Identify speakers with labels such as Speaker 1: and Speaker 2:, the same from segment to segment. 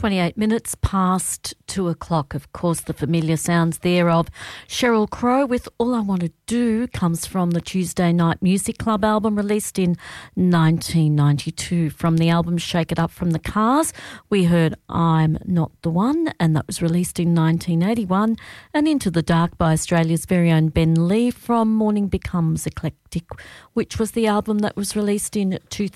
Speaker 1: 28 minutes past 2 o'clock. Of course, the familiar sounds there of Sheryl Crow with All I Want to Do comes from the Tuesday Night Music Club album released in 1992. From the album Shake It Up from the Cars, we heard I'm Not the One, and that was released in 1981. And Into the Dark by Australia's very own Ben Lee from Morning Becomes Eclectic, which was the album that was released in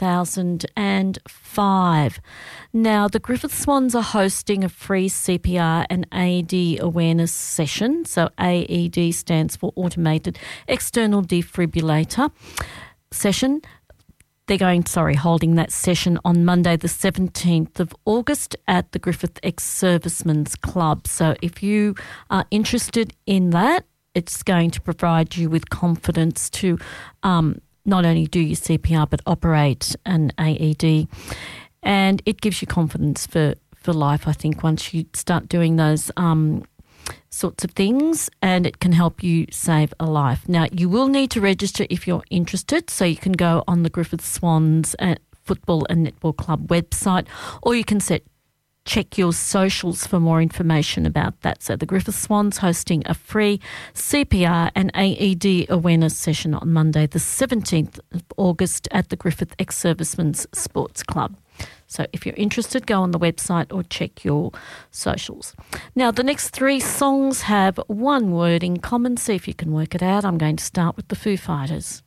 Speaker 1: 2005. Now, the Griffith Swans are hosting a free CPR and AED awareness session. So AED stands for Automated External Defibrillator session. They're holding that session on Monday the 17th of August at the Griffith Ex-Servicemen's Club. So if you are interested in that, it's going to provide you with confidence to not only do your CPR but operate an AED. And it gives you confidence for life, I think, once you start doing those sorts of things, and it can help you save a life. Now, you will need to register if you're interested, so you can go on the Griffith Swans Football and Netball Club website, or you can check your socials for more information about that. So the Griffith Swans hosting a free CPR and AED awareness session on Monday the 17th of August at the Griffith Ex-Servicemen's Sports Club. So if you're interested, go on the website or check your socials. Now, the next three songs have one word in common. See if you can work it out. I'm going to start with the Foo Fighters.